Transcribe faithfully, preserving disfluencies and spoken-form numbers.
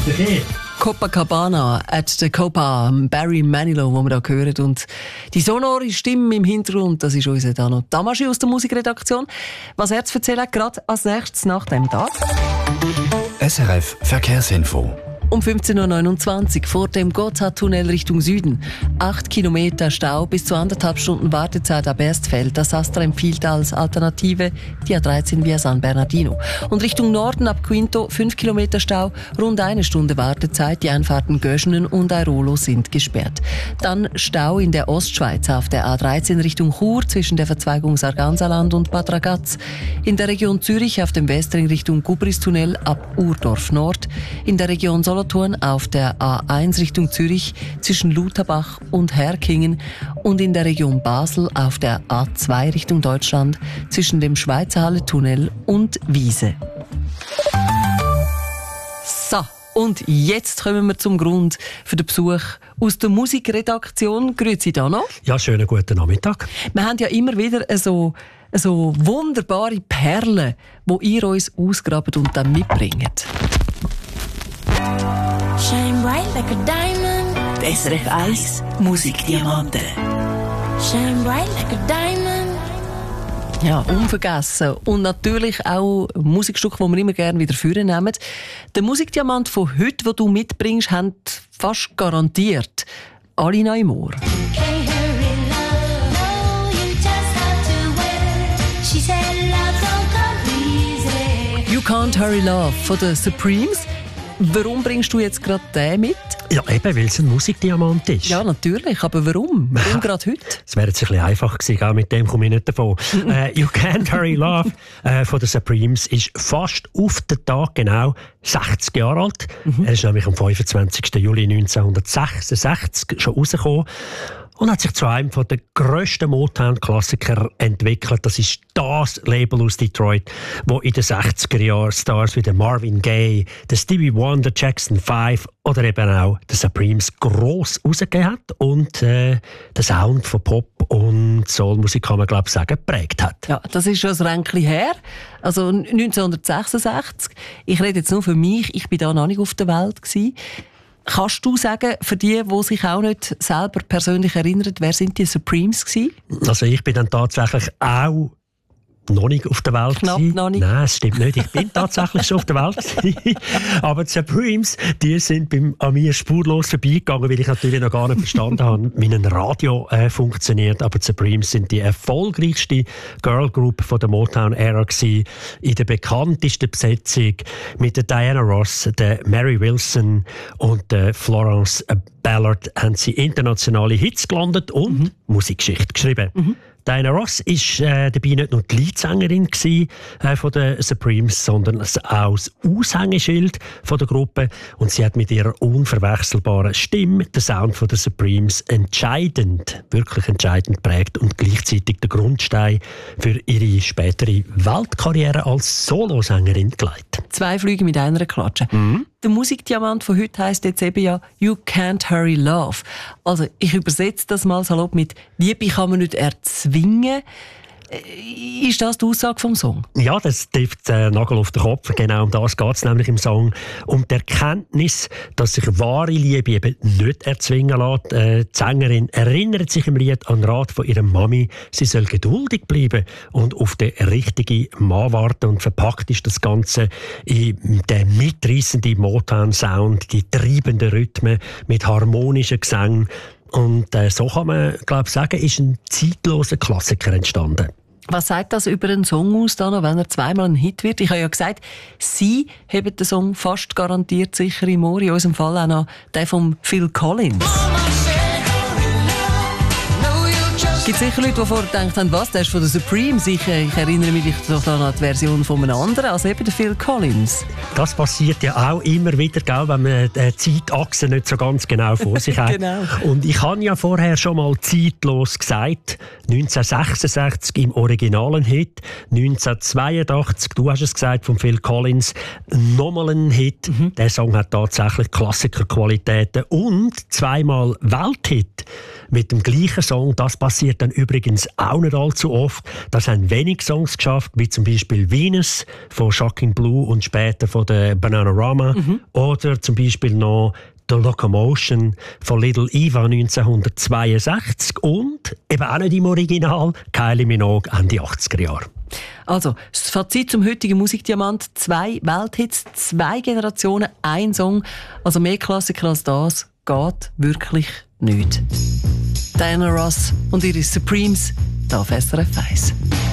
Okay. Copacabana at the Copa, Barry Manilow, den wir hier hören. Und die sonore Stimme im Hintergrund, das ist unser Dano Tamaschi aus der Musikredaktion. Was er zu erzählen hat, gerade als nächstes nach dem Tag. S R F Verkehrsinfo. Um fünfzehn Uhr neunundzwanzig vor dem Gotthardtunnel Richtung Süden. Acht Kilometer Stau, bis zu anderthalb Stunden Wartezeit ab Erstfeld. Das Astra empfiehlt als Alternative die A dreizehn via San Bernardino. Und Richtung Norden ab Quinto fünf Kilometer Stau, rund eine Stunde Wartezeit. Die Einfahrten Göschenen und Airolo sind gesperrt. Dann Stau in der Ostschweiz auf der A dreizehn Richtung Chur zwischen der Verzweigung Sargansaland und Bad Ragaz. In der Region Zürich auf dem Westring Richtung Gubristunnel ab Urdorf Nord. In der Region Solothurn auf der A eins Richtung Zürich zwischen Lutherbach und Herkingen und in der Region Basel auf der A zwei Richtung Deutschland zwischen dem Schweizerhalle-Tunnel und Wiese. So, und jetzt kommen wir zum Grund für den Besuch aus der Musikredaktion. Grüezi Dano. Ja, schönen guten Nachmittag. Wir haben ja immer wieder so, so wunderbare Perlen, die ihr uns ausgrabt und dann mitbringt. Shine bright like a diamond. S R F eins Musikdiamanten. Shine bright like a diamond. Ja, unvergessen. Und natürlich auch Musikstücke, die wir immer gerne wieder vornehmen. Der Musikdiamant von heute, den du mitbringst, haben fast garantiert alle noch im Ohr. You Can't Hurry Love von den Supremes. Warum bringst du jetzt gerade den mit? Ja, eben, weil es ein Musikdiamant ist. Ja, natürlich. Aber warum? Warum gerade heute? Es wäre jetzt ein bisschen einfach gewesen, auch mit dem komme ich nicht davon. uh, You Can't Hurry Love uh, von den Supremes ist fast auf den Tag genau sechzig Jahre alt. Mhm. Er ist nämlich am fünfundzwanzigsten Juli neunzehnhundertsechsundsechzig schon rausgekommen. Und hat sich zu einem der grössten Motown-Klassiker entwickelt. Das ist das Label aus Detroit, wo in den sechziger Jahren Stars wie der Marvin Gaye, der Stevie Wonder, Jackson five oder eben auch der Supremes gross rausgegeben hat und äh, den Sound von Pop und Soulmusik, kann man glaube ich sagen, geprägt hat. Ja, das ist schon ein Ränkchen her. Also neunzehnhundertsechsundsechzig. Ich rede jetzt nur für mich. Ich war da noch nicht auf der Welt gewesen. Kannst du sagen, für die, die sich auch nicht selber persönlich erinnern, wer sind die Supremes gewesen? Also ich bin dann tatsächlich auch noch nicht auf der Welt. Knapp noch nicht. Nein, das stimmt nicht. Ich bin tatsächlich schon auf der Welt gewesen. Aber die Supremes, die sind beim, an mir spurlos vorbeigegangen, weil ich natürlich noch gar nicht verstanden habe, wie ein Radio äh, funktioniert. Aber die Supremes sind die erfolgreichste Girlgroup von der Motown-Ära gewesen. In der bekanntesten Besetzung mit der Diana Ross, der Mary Wilson und der Florence Ballard haben sie internationale Hits gelandet und mhm. Musikgeschichte geschrieben. Mhm. Diana Ross war äh, dabei nicht nur die Leadsängerin gewesen, äh, von den Supremes, sondern auch das Aushängeschild von der Gruppe. Und sie hat mit ihrer unverwechselbaren Stimme den Sound von den Supremes entscheidend, wirklich entscheidend geprägt und gleichzeitig den Grundstein für ihre spätere Weltkarriere als Solosängerin gelegt. Zwei Flüge mit einer Klatsche. Mhm. Der Musikdiamant von heute heisst jetzt eben ja «You Can't Hurry Love». Also ich übersetze das mal salopp mit «Liebe kann man nicht erzwingen». Ist das die Aussage vom Song? Ja, das trifft den äh, Nagel auf den Kopf. Genau um das geht es nämlich im Song. Um die Erkenntnis, dass sich wahre Liebe eben nicht erzwingen lässt. Äh, die Sängerin erinnert sich im Lied an den Rat von ihrer Mami, sie soll geduldig bleiben und auf den richtigen Mann warten. Und verpackt ist das Ganze in den mitreissenden Motown-Sound, die treibenden Rhythmen mit harmonischen Gesängen. Und äh, so kann man, glaube ich, sagen, ist ein zeitloser Klassiker entstanden. Was sagt das über einen Song aus, dann, wenn er zweimal ein Hit wird? Ich habe ja gesagt, Sie haben den Song fast garantiert sicher im Ohr. In unserem Fall auch noch der von Phil Collins. Es gibt sicher Leute, die vorher gedacht haben, was, der ist von den Supremes. Ich, ich erinnere mich doch an die Version von einem anderen, also eben der Phil Collins. Das passiert ja auch immer wieder, gell, wenn man die Zeitachse nicht so ganz genau vor sich hat. Genau. Und ich habe ja vorher schon mal zeitlos gesagt, neunzehnhundertsechsundsechzig im originalen Hit, neunzehnhundertzweiundachtzig, du hast es gesagt, von Phil Collins, nochmal ein Hit. Mhm. Der Song hat tatsächlich Klassikerqualitäten und zweimal Welthit mit dem gleichen Song. Das passiert passiert dann übrigens auch nicht allzu oft. Das haben wenig Songs geschafft, wie zum Beispiel Venus von Shocking Blue und später von der Bananarama. Mhm. Oder zum Beispiel noch The Locomotion von Little Eva neunzehnhundertzweiundsechzig und eben auch nicht im Original Kylie Minogue Ende achtziger Jahre. Also, das Fazit zum heutigen Musikdiamant: zwei Welthits, zwei Generationen, ein Song. Also mehr Klassiker als das geht wirklich nicht. Diana Ross und ihre Supremes, da auf S R F eins.